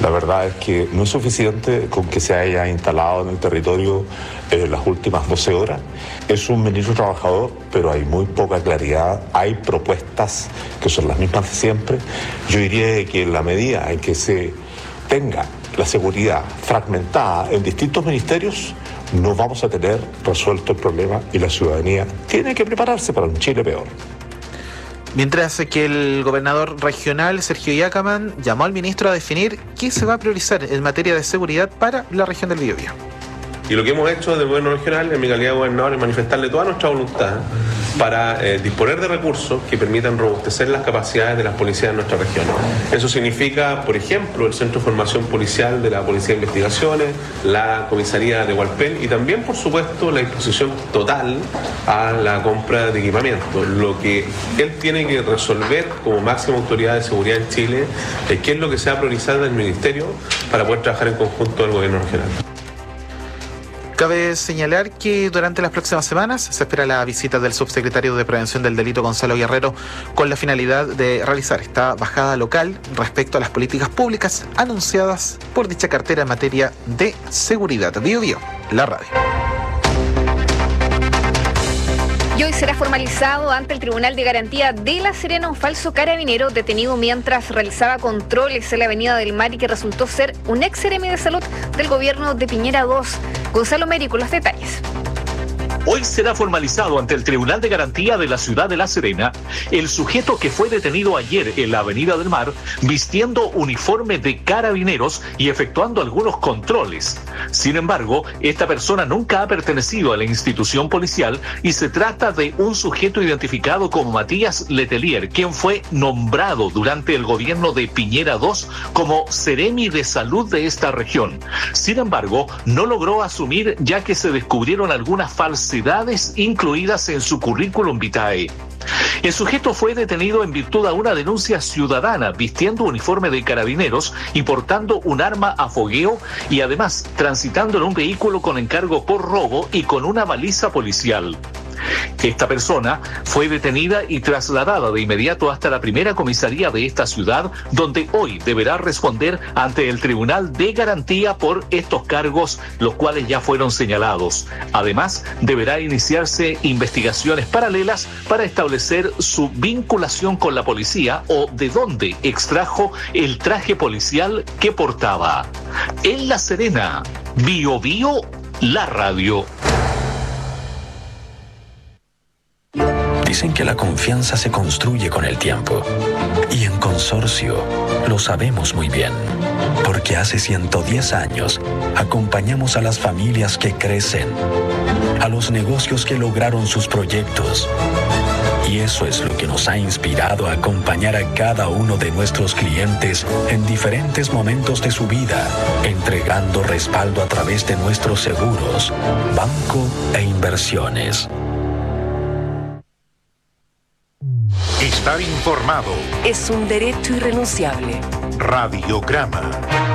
La verdad es que no es suficiente con que se haya instalado en el territorio las últimas 12 horas. Es un ministro trabajador, pero hay muy poca claridad. Hay propuestas que son las mismas de siempre. Yo diría que en la medida en que se tenga la seguridad fragmentada en distintos ministerios, no vamos a tener resuelto el problema y la ciudadanía tiene que prepararse para un Chile peor. Mientras que el gobernador regional, Sergio Iacamán, llamó al ministro a definir qué se va a priorizar en materia de seguridad para la región del Biobío. Y lo que hemos hecho del gobierno regional, en mi calidad de gobernador, es manifestarle toda nuestra voluntad para disponer de recursos que permitan robustecer las capacidades de las policías de nuestra región. Eso significa, por ejemplo, el Centro de Formación Policial de la Policía de Investigaciones, la Comisaría de Hualpén y también, por supuesto, la disposición total a la compra de equipamiento. Lo que él tiene que resolver como máxima autoridad de seguridad en Chile es qué es lo que se va a priorizar del Ministerio para poder trabajar en conjunto del gobierno regional. Cabe señalar que durante las próximas semanas se espera la visita del subsecretario de Prevención del Delito, Gonzalo Guerrero, con la finalidad de realizar esta bajada local respecto a las políticas públicas anunciadas por dicha cartera en materia de seguridad. Biobío, la radio. Y hoy será formalizado ante el Tribunal de Garantía de La Serena un falso carabinero detenido mientras realizaba controles en la Avenida del Mar y que resultó ser un ex seremi de salud del gobierno de Piñera II. Gonzalo Meri con los detalles. Hoy será formalizado ante el Tribunal de Garantía de la ciudad de La Serena el sujeto que fue detenido ayer en la Avenida del Mar vistiendo uniforme de carabineros y efectuando algunos controles. Sin embargo, esta persona nunca ha pertenecido a la institución policial y se trata de un sujeto identificado como Matías Letelier, quien fue nombrado durante el gobierno de Piñera II como seremi de salud de esta región. Sin embargo, no logró asumir ya que se descubrieron algunas falsedades incluidas en su currículum vitae. El sujeto fue detenido en virtud a una denuncia ciudadana vistiendo uniforme de carabineros y portando un arma a fogueo y además transitando en un vehículo con encargo por robo y con una baliza policial. Esta persona fue detenida y trasladada de inmediato hasta la primera comisaría de esta ciudad, donde hoy deberá responder ante el Tribunal de Garantía por estos cargos, los cuales ya fueron señalados. Además, deberá iniciarse investigaciones paralelas para establecer su vinculación con la policía o de dónde extrajo el traje policial que portaba. En La Serena, Biobío, la radio. Dicen que la confianza se construye con el tiempo. Y en Consorcio lo sabemos muy bien. Porque hace 110 años acompañamos a las familias que crecen, a los negocios que lograron sus proyectos. Y eso es lo que nos ha inspirado a acompañar a cada uno de nuestros clientes en diferentes momentos de su vida, entregando respaldo a través de nuestros seguros, banco e inversiones. Estar informado es un derecho irrenunciable. Radiograma.